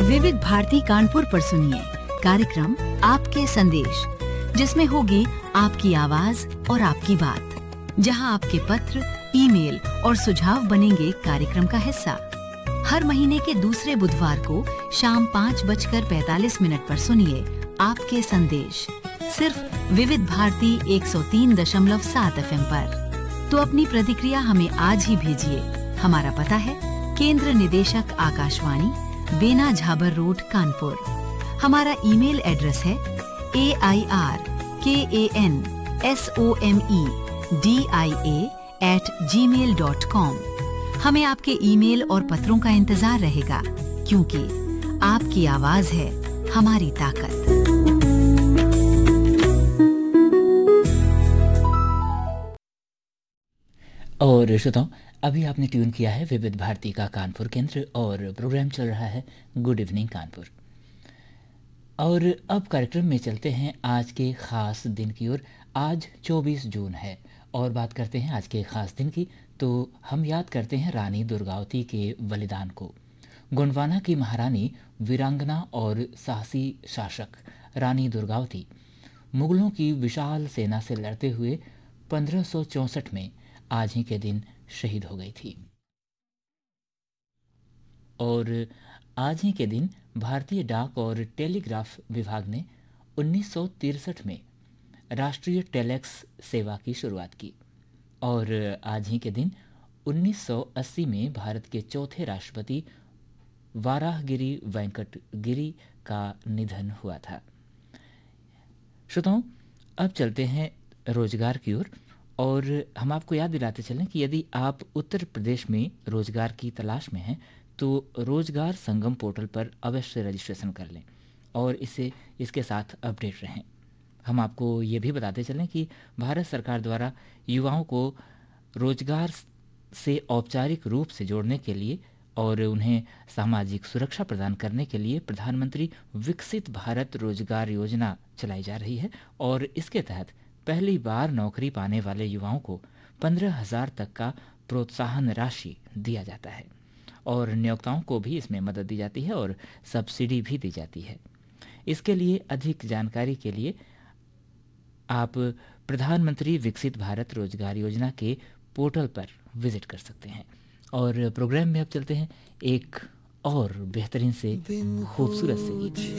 विविध भारती कानपुर पर सुनिए कार्यक्रम आपके संदेश, जिसमें होगी आपकी आवाज और आपकी बात, जहां आपके पत्र, ईमेल और सुझाव बनेंगे कार्यक्रम का हिस्सा। हर महीने के दूसरे बुधवार को शाम 5:45 पर सुनिए आपके संदेश, सिर्फ विविध भारती 103.7 FM पर। तो अपनी प्रतिक्रिया हमें आज ही भेजिए। हमारा पता है केंद्र निदेशक आकाशवाणी, बेना झाबर रोड, कानपुर। हमारा ईमेल एड्रेस है airkansomedia@gmail.com। हमें आपके ईमेल और पत्रों का इंतजार रहेगा, क्योंकि आपकी आवाज है हमारी ताकत। और श्रोताओं, अभी आपने ट्यून किया है विविध भारती का कानपुर केंद्र और प्रोग्राम चल रहा है गुड इवनिंग कानपुर। और अब कार्यक्रम में चलते हैं आज के ख़ास दिन की ओर। आज 24 जून है और बात करते हैं आज के ख़ास दिन की, तो हम याद करते हैं रानी दुर्गावती के बलिदान को। गोंडवाना की महारानी, वीरांगना और साहसी शासक रानी दुर्गावती मुगलों की विशाल सेना से लड़ते हुए 1564 में आज ही के दिन शहीद हो गई थी। और आज ही के दिन भारतीय डाक और टेलीग्राफ विभाग ने 1963 में राष्ट्रीय टेलेक्स सेवा की शुरुआत की। और आज ही के दिन 1980 में भारत के चौथे राष्ट्रपति वाराहगिरी वेंकट गिरी का निधन हुआ था। श्रोताओं, अब चलते हैं रोजगार की ओर और हम आपको याद दिलाते चलें कि यदि आप उत्तर प्रदेश में रोजगार की तलाश में हैं तो रोजगार संगम पोर्टल पर अवश्य रजिस्ट्रेशन कर लें और इसके साथ अपडेट रहें। हम आपको ये भी बताते चलें कि भारत सरकार द्वारा युवाओं को रोजगार से औपचारिक रूप से जोड़ने के लिए और उन्हें सामाजिक सुरक्षा प्रदान करने के लिए प्रधानमंत्री विकसित भारत रोजगार योजना चलाई जा रही है। और इसके तहत पहली बार नौकरी पाने वाले युवाओं को 15,000 तक का प्रोत्साहन राशि दिया जाता है और नियोक्ताओं को भी इसमें मदद दी जाती है और सब्सिडी भी दी जाती है। इसके लिए अधिक जानकारी के लिए आप प्रधानमंत्री विकसित भारत रोजगार योजना के पोर्टल पर विजिट कर सकते हैं। और प्रोग्राम में अब चलते हैं एक और बेहतरीन से खूबसूरत से गीत।